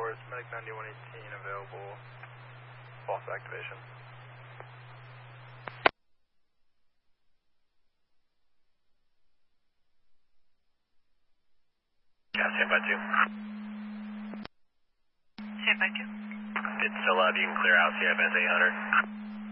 reports, Medic 9118 available, false activation. Yeah, stand by 2. Stand by 2. It's still up, you can clear out CFS 800.